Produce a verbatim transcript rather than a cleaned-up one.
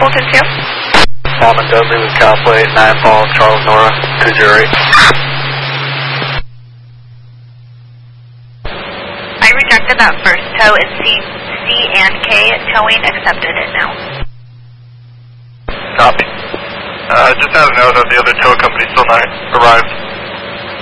Fulton two. Salmon Dudley with Cowplate, nine Paul, Charles Nora, to jury. I rejected that first tow. It's C, C and K. Towing accepted it now. Copy. Uh, just had a note that the other tow company still not arrived.